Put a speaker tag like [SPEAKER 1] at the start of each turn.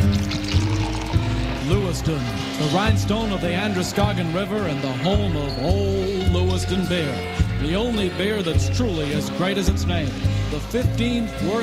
[SPEAKER 1] Lewiston, the rhinestone of the Androscoggin River and the home of Old Lewiston beer. The only beer that's truly as great as its name. The 15th worst